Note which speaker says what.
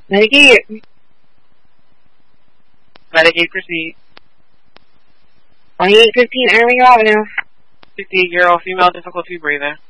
Speaker 1: Medicaid.
Speaker 2: Medicaid, proceed.
Speaker 1: 2815 Irving Avenue.
Speaker 2: 68-year-old female, difficulty breathing.